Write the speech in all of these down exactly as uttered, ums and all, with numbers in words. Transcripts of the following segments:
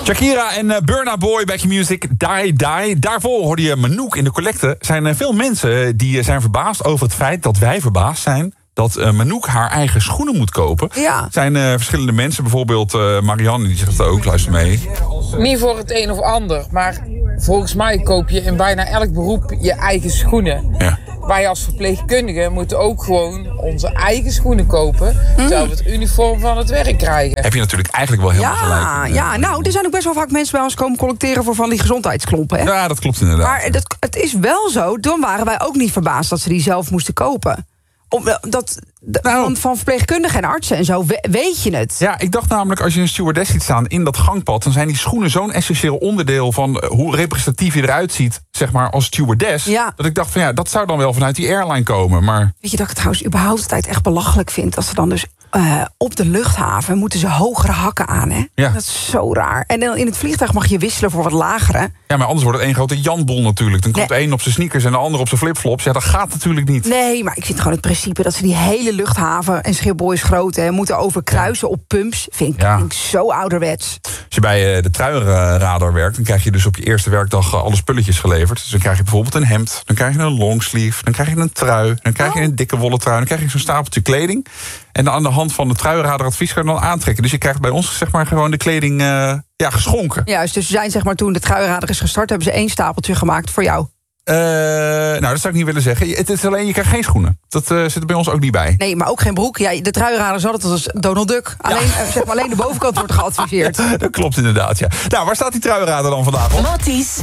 Shakira en uh, Burna Boy, Back in Music, Die Die. Daarvoor hoorde je Manouk in de collecte. Er zijn uh, veel mensen die uh, zijn verbaasd over het feit dat wij verbaasd zijn dat uh, Manouk haar eigen schoenen moet kopen. Ja. Er zijn uh, verschillende mensen, bijvoorbeeld uh, Marianne, die zegt dat ook, luister mee. Niet voor het een of ander, maar volgens mij koop je in bijna elk beroep je eigen schoenen. Ja. Wij als verpleegkundigen moeten ook gewoon onze eigen schoenen kopen, terwijl we het uniform van het werk krijgen. Heb je natuurlijk eigenlijk wel helemaal Ja, gelijk. ja, nou, er zijn ook best wel vaak mensen bij ons komen collecteren voor van die gezondheidsklompen. Hè? Ja, dat klopt inderdaad. Maar dat, het is wel zo, dan waren wij ook niet verbaasd dat ze die zelf moesten kopen. Om, dat, de, Nou. van, van verpleegkundigen en artsen en zo, we, weet je het. Ja, ik dacht namelijk, als je een stewardess ziet staan in dat gangpad, dan zijn die schoenen zo'n essentieel onderdeel van uh, hoe representatief je eruit ziet, zeg maar, als stewardess. Ja. Dat ik dacht van ja, dat zou dan wel vanuit die airline komen. Maar Weet je dat ik het trouwens überhaupt altijd echt belachelijk vind, als ze dan dus uh, op de luchthaven moeten ze hogere hakken aan, hè? Ja. Dat is zo raar. En dan in het vliegtuig mag je wisselen voor wat lagere. ja, maar anders wordt het één grote janbol natuurlijk. Dan komt de Nee. een op zijn sneakers en de ander op zijn flipflops. Ja, dat gaat natuurlijk niet. Nee, maar ik vind gewoon het principe dat ze die hele luchthaven, en Schiphol is groot, hè, moeten overkruisen op pumps. Vind ik, Ja. vind ik zo ouderwets. Als je bij uh, de truienradar werkt, dan krijg je dus op je eerste werkdag uh, alle spulletjes geleverd. Dus dan krijg je bijvoorbeeld een hemd, dan krijg je een longsleeve, dan krijg je een trui, dan krijg je een dikke wollen trui, dan krijg je zo'n stapeltje kleding. En dan aan de hand van de truienradaradvies kan je dan aantrekken. Dus je krijgt bij ons zeg maar gewoon de kleding uh, ja, geschonken. Juist, dus we zijn zeg maar toen de truienradar is gestart, hebben ze één stapeltje gemaakt voor jou. Uh, nou, dat zou ik niet willen zeggen. Het is alleen, je krijgt geen schoenen. Dat uh, zit er bij ons ook niet bij. Nee, maar ook geen broek. Ja, de truienradar is altijd als Donald Duck. Alleen, eh, zeg maar, alleen de bovenkant wordt geadviseerd. Dat klopt inderdaad, ja. Nou, waar staat die truienradar dan vandaag op? Matties.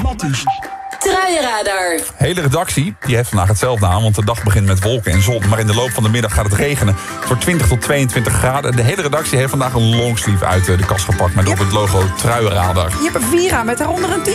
Truienradar. Hele redactie, die heeft vandaag hetzelfde aan, want de dag begint met wolken en zon. Maar in de loop van de middag gaat het regenen. Het wordt twintig tot tweeëntwintig graden. De hele redactie heeft vandaag een longsleeve uit de kast gepakt met op het logo Truienradar. Je hebt een Vira met daaronder een